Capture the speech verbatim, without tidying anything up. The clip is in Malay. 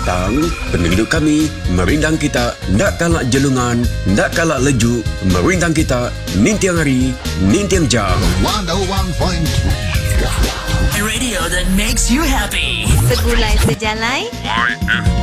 petang, penduduk kami merindang kita nak kalak jelungan, nak kalak lejuk, merindang kita nintiang hari, nintiang jam. one oh one point three Radio that makes you happy. Segulai sejalai.